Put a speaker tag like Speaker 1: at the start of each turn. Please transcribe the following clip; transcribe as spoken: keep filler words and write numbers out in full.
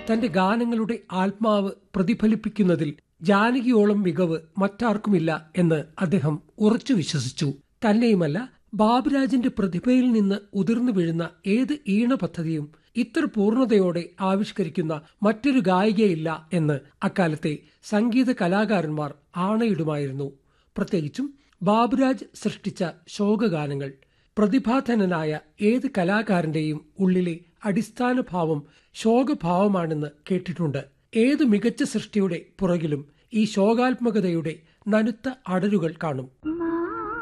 Speaker 1: തന്റെ ഗാനങ്ങളുടെ ആത്മാവ് പ്രതിഫലിപ്പിക്കുന്നതിൽ ജാനകിയോളം മികവ് മറ്റാർക്കുമില്ല എന്ന് അദ്ദേഹം ഉറച്ചു വിശ്വസിച്ചു. തന്നെയുമല്ല, ബാബുരാജിന്റെ പ്രതിഭയിൽ നിന്ന് ഉതിർന്നു വീഴുന്ന ഏത് ഈണ പദ്ധതിയും ഇത്ര പൂർണ്ണതയോടെ ആവിഷ്കരിക്കുന്ന മറ്റൊരു ഗായികയില്ല എന്ന് അക്കാലത്തെ സംഗീത കലാകാരന്മാർ ആണയിടുമായിരുന്നു. പ്രത്യേകിച്ചും ബാബുരാജ് സൃഷ്ടിച്ച ശോകഗാനങ്ങൾ. പ്രതിഭാധനനായ ഏത് കലാകാരന്റെയും ഉള്ളിലെ അടിസ്ഥാന ഭാവം ശോകഭാവമാണെന്ന് കേട്ടിട്ടുണ്ട്. ഏതു മികച്ച സൃഷ്ടിയുടെ പുറകിലും ഈ ശോകാത്മകതയുടെ നനുത്ത അടരുകൾ കാണും.